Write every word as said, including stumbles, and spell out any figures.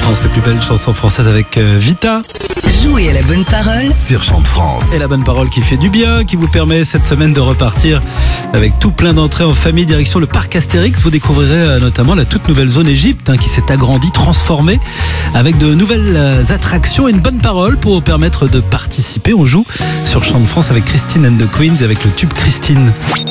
France, les plus belles chansons françaises avec euh, Vita. Jouez à la bonne parole sur Chant de France. Et la bonne parole qui fait du bien, qui vous permet cette semaine de repartir avec tout plein d'entrées en famille, direction le parc Astérix. Vous découvrirez euh, notamment la toute nouvelle zone Égypte hein, qui s'est agrandie, transformée, avec de nouvelles euh, attractions et une bonne parole pour vous permettre de participer. On joue sur Chant de France avec Christine and the Queens et avec le tube Christine.